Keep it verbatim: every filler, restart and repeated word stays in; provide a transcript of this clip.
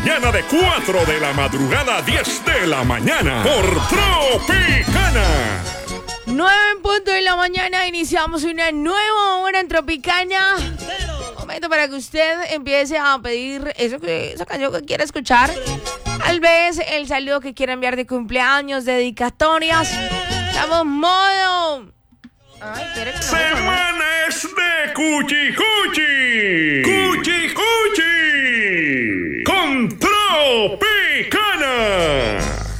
mañana de cuatro de la madrugada a diez de la mañana por Tropicana. nueve en punto de la mañana, iniciamos una nueva hora en Tropicana. Momento para que usted empiece a pedir eso que, esa canción que quiere escuchar. Tal vez el saludo que quiera enviar de cumpleaños, dedicatorias. Estamos modo. Ay, espere que no me Semana es de Cuchi Cuchi. Cuchi Cuchi. Con Tropicana.